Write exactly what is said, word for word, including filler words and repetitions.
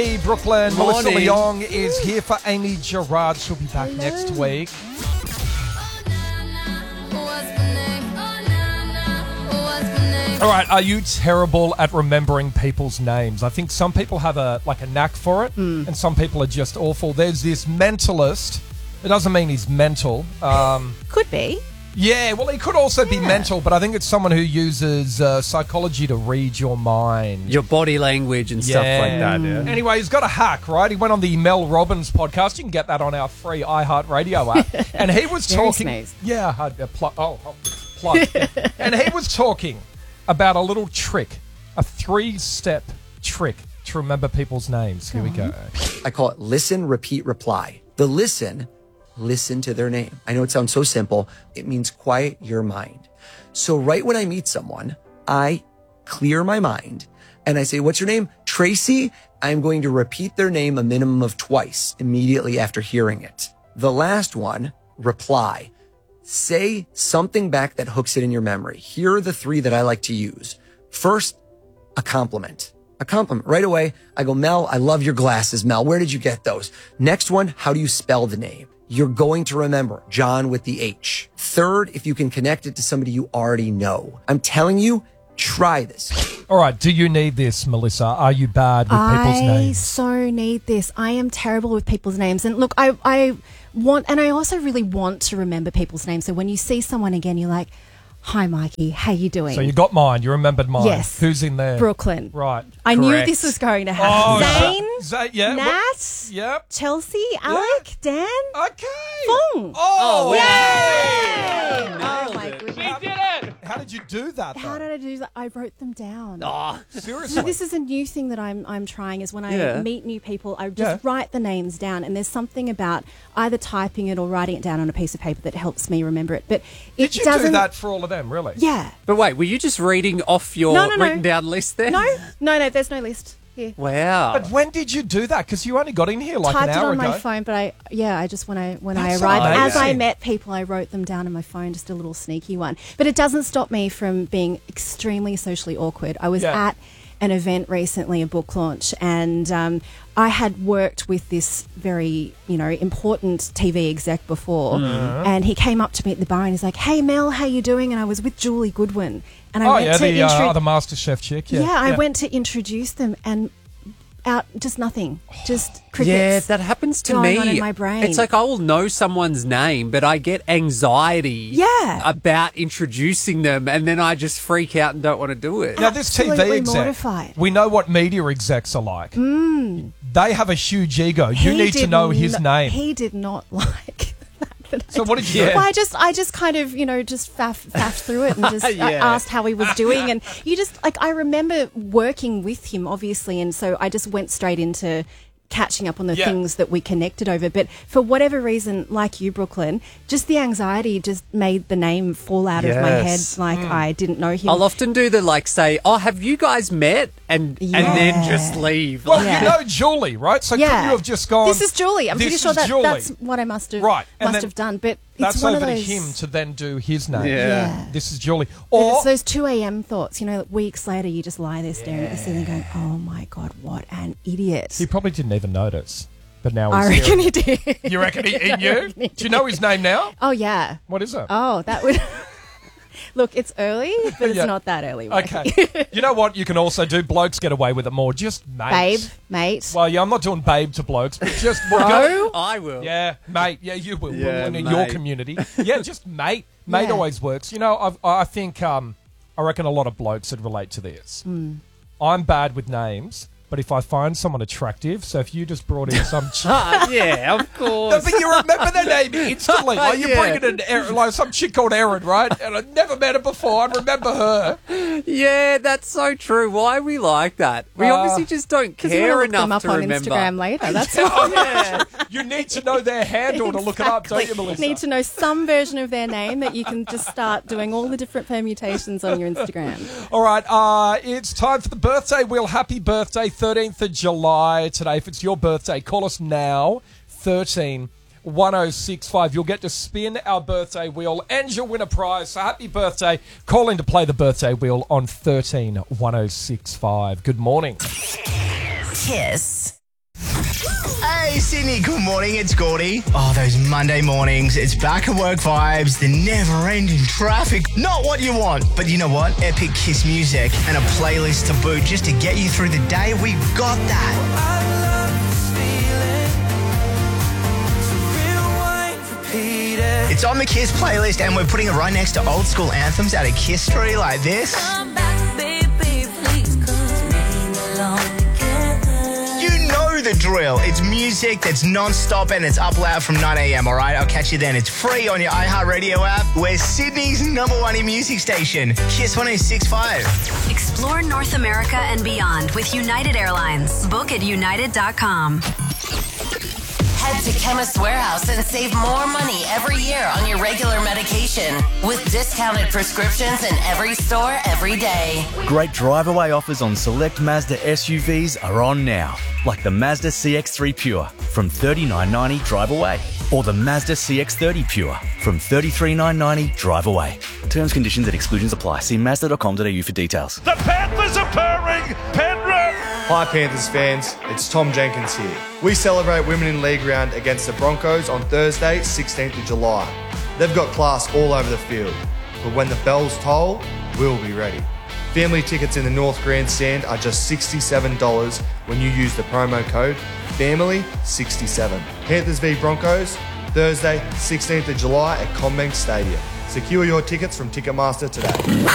Hey, Brooklyn. Melissa Morning. Leong is here for Amy Gerard. She'll be back Hello. next week. All right, are you terrible at remembering people's names? I think some people have a like a knack for it, and some people are just awful. There's this mentalist. It doesn't mean he's mental. Um, Could be. yeah, well, he could also be Yeah. mental, but I think it's someone who uses uh, psychology to read your mind. Your body language and stuff Yeah. like that, yeah. Anyway, he's got a hack, right? He went on the Mel Robbins podcast. You can get that on our free iHeartRadio app. And he was Very talking. smooth. Yeah, I, uh, pl- oh, oh, plug. And he was talking about a little trick, a three-step trick to remember people's names. Here we go. I call it listen, repeat, reply. The listen, listen to their name. I know it sounds so simple. It means quiet your mind. So right when I meet someone, I clear my mind and I say, what's your name? Tracy. I'm going to repeat their name a minimum of twice immediately after hearing it. The last one, reply. Say something back that hooks it in your memory. Here are the three that I like to use. First, a compliment. A compliment. Right away, I go, Mel, I love your glasses, Mel. Where did you get those? Next one, how do you spell the name? You're going to remember John with the H. Third, if you can connect it to somebody you already know. I'm telling you, try this. All right, do you need this, Melissa? Are you bad with people's I names? so need this. I am terrible with people's names. And look, I, I want, and I also really want to remember people's names. So when you see someone again, you're like, hi, Mikey, how you doing? So you got mine. You remembered mine. Yes. Who's in there? Brooklyn. Right. I knew Correct. this was going to Oh, happen. Zane, Zane, yeah. Nat, Yep. Chelsea, Alec, Dan, Okay. Fong. Oh, Yay! Nailed Oh, my it. goodness. How did you do that, though? How did I do that? I wrote them down. Oh, Seriously? So this is a new thing that I'm I'm trying is when I Yeah. meet new people, I just Yeah. write the names down, and there's something about either typing it or writing it down on a piece of paper that helps me remember it. But it Did you doesn't. do that for all of them, really? Yeah. but wait, were you just reading off your No, no, no. written down list there? No, no, no. There's no list here. Wow. But when did you do that? Because you only got in here like Typed an it hour on ago. my phone, but I yeah, I just when I when That's I arrived, as I amazing. met people, I wrote them down on my phone, just a little sneaky one. But it doesn't stop me from being extremely socially awkward. I was Yeah. at an event recently, a book launch, and um, I had worked with this very, you know, important T V exec before, Mm-hmm. and he came up to me at the bar and he's like, "Hey Mel, how you doing?" And I was with Julie Goodwin, and I Oh, went yeah, to the uh, intro- other MasterChef chick. Yeah, yeah, I went to introduce them, and out just nothing, just crickets. Yeah, that happens to going me. on in my brain. It's like I will know someone's name, but I get anxiety Yeah. about introducing them, and then I just freak out and don't want to do it. Now, this T V Absolutely exec, mortified. we know what media execs are like. Mm. They have a huge ego. You He need to did know his n- name. He did not like that. that I So what did you Yeah. do? Well, I just, I just kind of, you know, just faff, faffed through it and just I Yeah. asked how he was doing, and you just like I remember working with him, obviously, and so I just went straight into catching up on the Yeah. things that we connected over. But for whatever reason, like you, Brooklyn, just the anxiety just made the name fall out of my head. Yes. Like I didn't know him. I'll often do the like say, "Oh, have you guys met?" and and then Yeah. just leave. Well, Yeah. you know Julie, right? So couldn't yeah, you have just gone? This is Julie. I'm "This pretty sure is that Julie." that's what I must have Right, and must then have done. But That's it's one over of to those. him to then do his name. Yeah. Yeah. This is Julie. But Or it's those two a.m. thoughts, you know, weeks later you just lie there staring at the ceiling going, oh my God, what an idiot. he probably didn't even notice, but now I he's reckon here. he did. You reckon he, he knew? reckon he Do you know his name now? Oh, yeah. What is it? Oh, that would... Look, it's early, but it's Yeah. not that early. Mikey. Okay. You know what you can also do? Blokes get away with it more. Just mate. Babe, mate. Well, yeah, I'm not doing babe to blokes, but just we'll go- Bro. I will. Yeah, mate. Yeah, you will. Yeah, will in your mate. community. Yeah, just mate. Mate Yeah. always works. You know, I've, I think um, I reckon a lot of blokes would relate to this. Hmm. I'm bad with names, but if I find someone attractive, so if you just brought in some chick. Ah, yeah, of No, course. but you remember their name instantly. Like you Yeah. bring in an Erin, like some chick called Erin, right? And I'd never met her before. I remember her. Yeah, that's so true. Why are we like that? We Uh, obviously just don't Because you want care to look enough them up to on remember. Instagram later. That's Oh, why. yeah. You need to know their handle to look it up, don't you, Exactly. Melissa? Need to know some version of their name that you can just start doing all the different permutations on your Instagram. All right, uh, it's time for the birthday wheel. Happy birthday, thirteenth of July today. If it's your birthday, call us now, thirteen one oh six five. You'll get to spin our birthday wheel and you'll win a prize. So happy birthday. Call in to play the birthday wheel on thirteen one oh six five. Good morning. Kiss. Hey, Sydney, good morning, it's Gordy. Oh, those Monday mornings, it's back at work vibes, the never-ending traffic. Not what you want, but you know what? Epic Kiss music and a playlist to boot just to get you through the day. We've got that. It's on the Kiss playlist and we're putting it right next to old school anthems out of Kiss Street like this. The drill. It's music that's non-stop and it's up loud from nine a.m, all right? I'll catch you then. It's free on your iHeartRadio app. We're Sydney's number one in music station. Kiss one oh six point five. Explore North America and beyond with United Airlines. Book at united dot com. Head to Chemist Warehouse and save more money every year on your regular medication with discounted prescriptions in every store every day. Great drive-away offers on select Mazda S U Vs are on now, like the Mazda C X three Pure from thirty-nine ninety drive away, or the Mazda C X thirty Pure from thirty-three nine ninety drive away. Terms, conditions and exclusions apply. See mazda dot com dot a u for details. The Panthers are purring! Penrith! Hi Panthers fans, it's Tom Jenkins here. We celebrate Women in League round against the Broncos on Thursday, sixteenth of July. They've got class all over the field, but when the bells toll, we'll be ready. Family tickets in the North Grandstand are just sixty-seven dollars when you use the promo code family sixty-seven. Panthers v Broncos, Thursday, sixteenth of July at CommBank Stadium. Secure your tickets from Ticketmaster today.